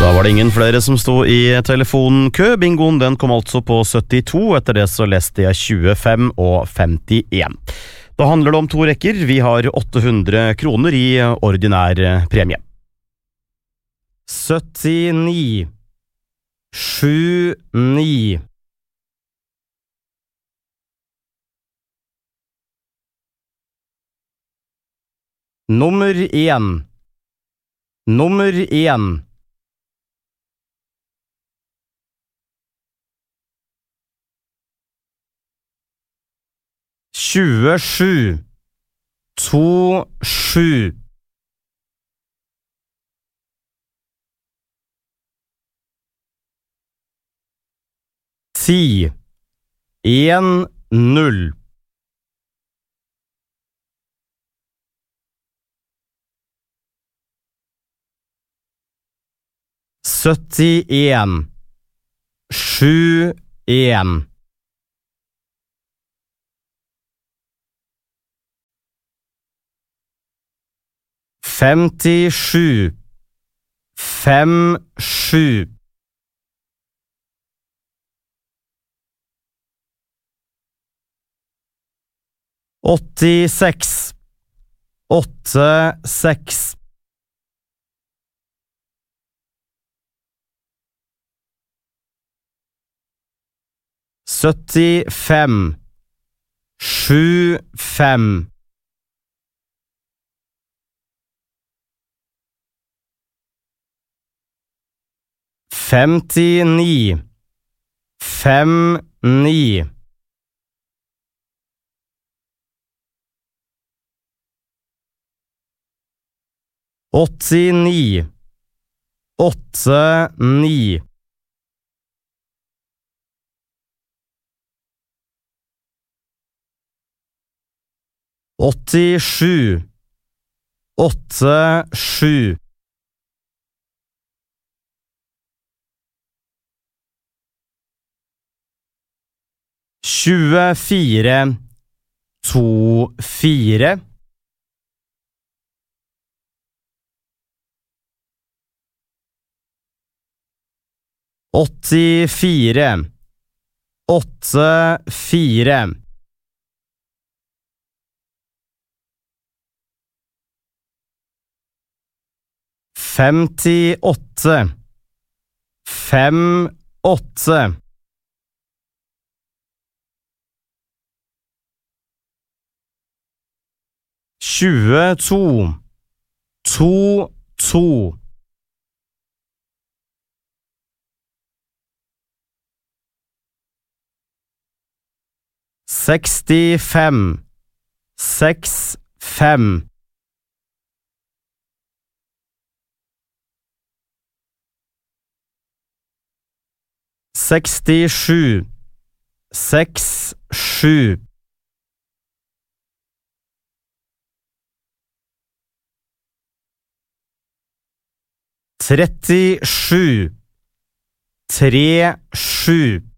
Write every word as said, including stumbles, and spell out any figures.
Da var det ingen flere som sto i telefonkø. Bingoen den kom altså på syttito, etter det så leste jeg tjuefem og femtien. Da handler det om to rekker. Vi har åtte hundre kroner i ordinær premie. syttini, sju, ni. Nummer én. Nummer én. tjuesju, to, sju. Ti, en, null. syttien, sju, en. femtisju, fem, sju. åttiseks, åtte, seks. syttifem, sju, fem. femtini, fem, ni. åttini, åtte, ni. åttisju, åtte, sju. tjuefire, to, fire. åttifire, åtte, fire. femtiåtte, fem, åtte. tjueto, to, to. sekstifem, seks, fem. sekstisju, seks, sju. trettisju, tre, sju.